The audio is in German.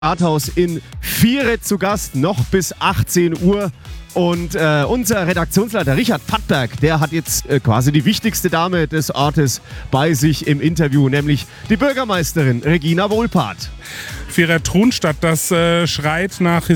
Rathaus in Viere zu Gast, noch bis 18 Uhr. Und unser Redaktionsleiter Richard Pattberg, der hat jetzt quasi die wichtigste Dame des Ortes bei sich im Interview, nämlich die Bürgermeisterin Regina Wohlpart. Vierer Thronstadt, das schreit nach